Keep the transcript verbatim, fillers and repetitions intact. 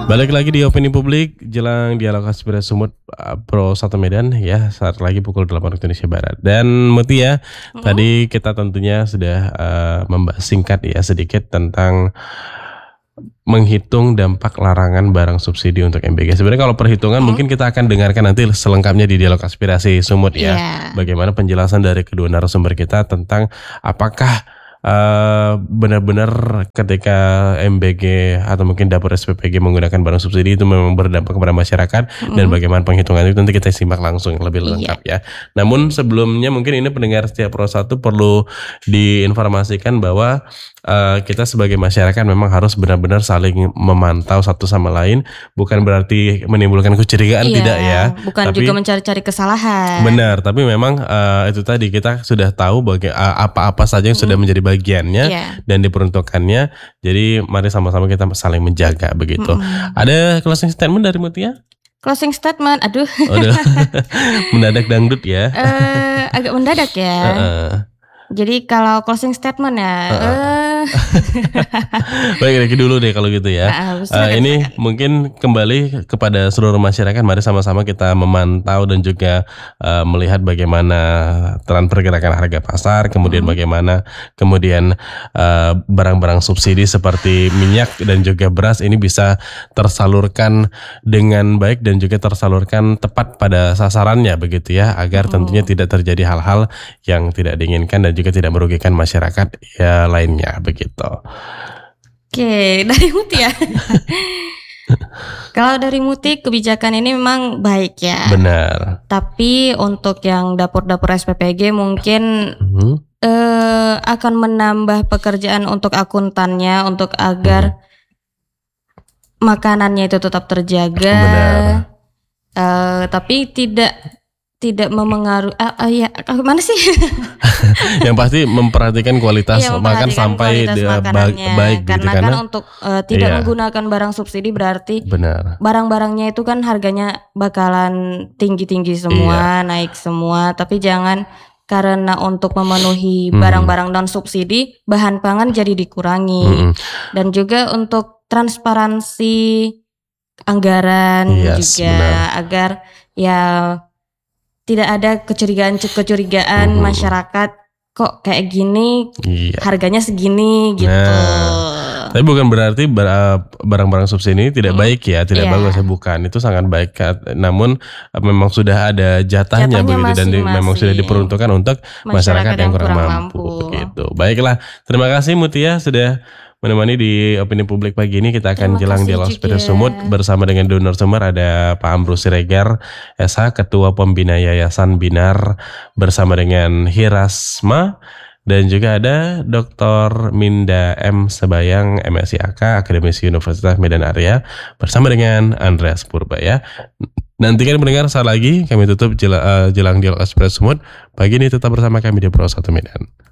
Balik lagi di Opini Publik jelang dialog aspirasi Sumut uh, Pro satu Medan ya, saat lagi pukul delapan waktu Indonesia Barat. Dan Mutia, mm-hmm. tadi kita tentunya sudah uh, membahas singkat ya sedikit tentang menghitung dampak larangan barang subsidi untuk M B G. Sebenarnya kalau perhitungan hmm. mungkin kita akan dengarkan nanti selengkapnya di dialog aspirasi Sumut ya. Yeah. Bagaimana penjelasan dari kedua narasumber kita tentang apakah Uh, benar-benar ketika M B G atau mungkin dapur S P P G menggunakan barang subsidi itu memang berdampak kepada masyarakat, mm-hmm. dan bagaimana penghitungan itu nanti kita simak langsung lebih lengkap yeah. ya. Namun sebelumnya mungkin ini pendengar setiap Pro satu perlu diinformasikan bahwa uh, kita sebagai masyarakat memang harus benar-benar saling memantau satu sama lain, bukan berarti menimbulkan kecurigaan, yeah. tidak ya. Bukan tapi, juga mencari-cari kesalahan. Benar, tapi memang uh, itu tadi kita sudah tahu baga- uh, apa-apa saja yang mm-hmm. sudah menjadi bagiannya yeah. dan diperuntukkannya. Jadi mari sama-sama kita saling menjaga begitu. Mm-hmm. Ada closing statement dari Mutia? Closing statement, aduh. Aduh. Mendadak dangdut ya. Uh, agak mendadak ya. Uh-uh. Jadi kalau closing statement ya. Uh-uh. Uh. Baik, lagi dulu deh kalau gitu ya. Nah, uh, ini silakan. Mungkin kembali kepada seluruh masyarakat. Mari sama-sama kita memantau dan juga uh, melihat bagaimana tren pergerakan harga pasar, kemudian hmm. bagaimana kemudian uh, barang-barang subsidi seperti minyak dan juga beras ini bisa tersalurkan dengan baik dan juga tersalurkan tepat pada sasarannya begitu ya, agar hmm. tentunya tidak terjadi hal-hal yang tidak diinginkan dan juga tidak merugikan masyarakat ya lainnya begitu. Oke, dari Muti ya. Kalau dari Muti kebijakan ini memang baik ya. Benar. Tapi untuk yang dapur-dapur S P P G mungkin mm-hmm. eh, akan menambah pekerjaan untuk akuntannya untuk agar mm-hmm. makanannya itu tetap terjaga. Benar. Eh, tapi tidak tidak memengaruhi uh, uh, ya mana sih? Yang pasti memperhatikan kualitas iya, makan sampai kualitas ba- baik karena gitu, kan karena untuk uh, tidak iya. menggunakan barang subsidi berarti benar. barang-barangnya itu kan harganya bakalan tinggi-tinggi semua, iya. naik semua, tapi jangan karena untuk memenuhi hmm. barang-barang non subsidi bahan pangan jadi dikurangi. Hmm. Dan juga untuk transparansi anggaran yes, juga benar. Agar ya tidak ada kecurigaan-kecurigaan mm-hmm. masyarakat kok kayak gini, iya. harganya segini gitu. Nah, tapi bukan berarti barang-barang subsidi ini tidak hmm. baik ya, tidak yeah. bagus ya, bukan. Itu sangat baik. Namun memang sudah ada jatahnya, jatahnya begitu dan di, memang sudah diperuntukkan untuk masyarakat, masyarakat yang kurang, kurang mampu, mampu begitu. Baiklah, terima kasih Mutia sudah menemani di Opini Publik pagi ini. Kita akan jelang dialog aspirasi Sumut bersama dengan donor sumber. Ada Pak Ambrus Siregar S H, Ketua Pembina Yayasan Binar, bersama dengan Hirasma, dan juga ada Doktor Minda M. Sebayang M S I A K, Akademisi Universitas Medan Area, bersama dengan Andreas Purba ya. Nantikan mendengar saat lagi kami tutup jelang, uh, jelang dialog aspirasi Sumut. Pagi ini tetap bersama kami di Pro satu Medan.